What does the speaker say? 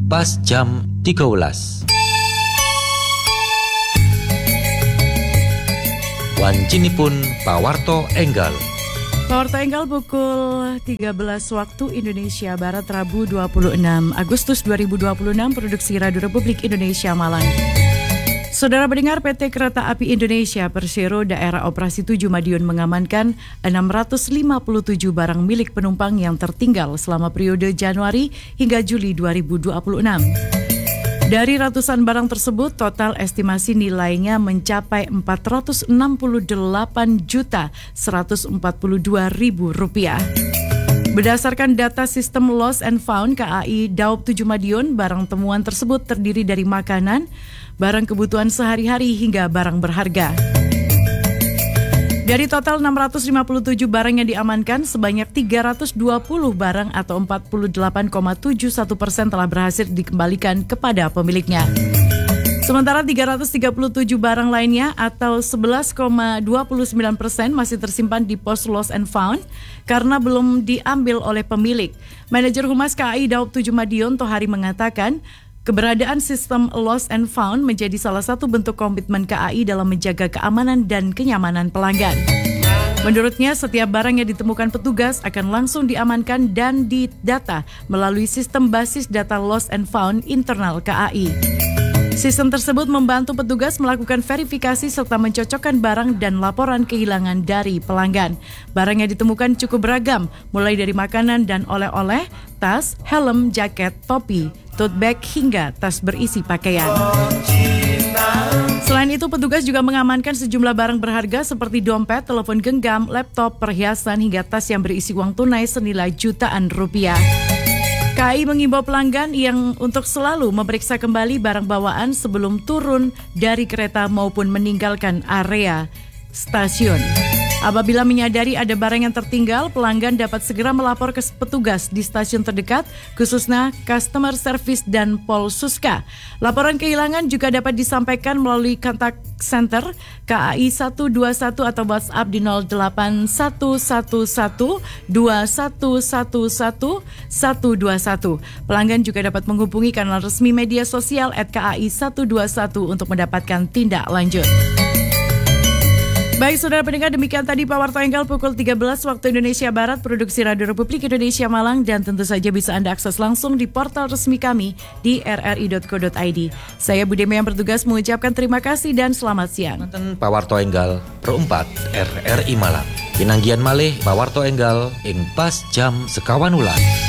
pas jam 13. Wancinipun pawarto enggal. Pawarto enggal pukul 13 waktu Indonesia Barat, Rabu 26 Agustus 2026, produksi Radio Republik Indonesia Malang. Saudara pendengar, PT Kereta Api Indonesia Persero Daerah Operasi 7 Madiun mengamankan 657 barang milik penumpang yang tertinggal selama periode Januari hingga Juli 2026. Dari ratusan barang tersebut, total estimasi nilainya mencapai Rp468.142.000. Berdasarkan data sistem Lost and Found KAI Daob 7 Madiun, barang temuan tersebut terdiri dari makanan, barang kebutuhan sehari-hari hingga barang berharga. Dari total 657 barang yang diamankan, sebanyak 320 barang atau 48,71% telah berhasil dikembalikan kepada pemiliknya. Sementara 337 barang lainnya atau 11,29% masih tersimpan di pos Lost and Found karena belum diambil oleh pemilik. Manajer Humas KAI Daob 7 Madiun Tohari mengatakan, keberadaan sistem Lost and Found menjadi salah satu bentuk komitmen KAI dalam menjaga keamanan dan kenyamanan pelanggan. Menurutnya, setiap barang yang ditemukan petugas akan langsung diamankan dan didata melalui sistem basis data Lost and Found internal KAI. Sistem tersebut membantu petugas melakukan verifikasi serta mencocokkan barang dan laporan kehilangan dari pelanggan. Barang yang ditemukan cukup beragam, mulai dari makanan dan oleh-oleh, tas, helm, jaket, topi, tote bag, hingga tas berisi pakaian. Selain itu, petugas juga mengamankan sejumlah barang berharga seperti dompet, telepon genggam, laptop, perhiasan, hingga tas yang berisi uang tunai senilai jutaan rupiah. KAI mengimbau pelanggan yang untuk selalu memeriksa kembali barang bawaan sebelum turun dari kereta maupun meninggalkan area stasiun. Apabila menyadari ada barang yang tertinggal, pelanggan dapat segera melapor ke petugas di stasiun terdekat, khususnya Customer Service dan Polsuska. Laporan kehilangan juga dapat disampaikan melalui kontak center KAI 121 atau WhatsApp di 081121111121. Pelanggan juga dapat menghubungi kanal resmi media sosial @KAI 121 untuk mendapatkan tindak lanjut. Baik saudara pendengar, demikian tadi Pawarto Enggal pukul 13 waktu Indonesia Barat, produksi Radio Republik Indonesia Malang, dan tentu saja bisa Anda akses langsung di portal resmi kami di rri.co.id. Saya Budemi yang bertugas mengucapkan terima kasih dan selamat siang. Pawarto Enggal perempat RRI Malang. Pinanggian malih Pawarto Enggal ing pas jam sekawan ulan.